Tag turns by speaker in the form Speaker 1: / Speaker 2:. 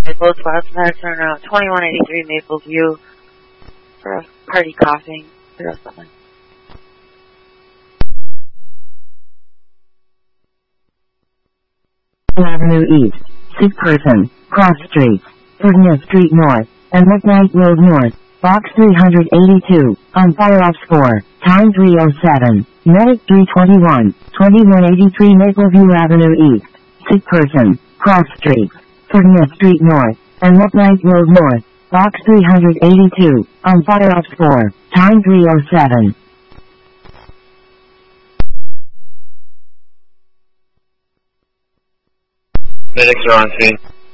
Speaker 1: Maples, last night turnout, 2183 Maple View for a party coughing. 07.
Speaker 2: Avenue East, sick person, cross streets, Ferdinand Street North, and McKnight Road North, box 382, on fire-off score, time 307, medic 321, 2183 Mapleview Avenue East, sick person, cross streets, Ferdinand Street North, and McKnight Road North, box 382, on fire-off score, time 307.
Speaker 3: Medics are on scene.